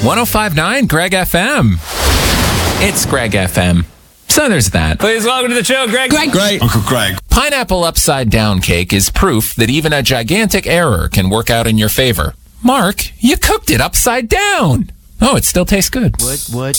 105.9 Greg FM. It's Greg FM. So there's that. Please welcome to the show, Greg. Great. Uncle Greg. Pineapple upside down cake is proof that even a gigantic error can work out in your favor. Mark, you cooked it upside down. Oh, it still tastes good. What?